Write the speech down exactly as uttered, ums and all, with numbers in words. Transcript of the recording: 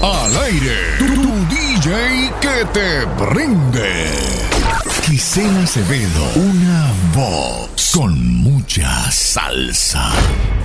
Al aire, tu, tu D J que te prende. Gisela Acevedo, una voz con mucha salsa.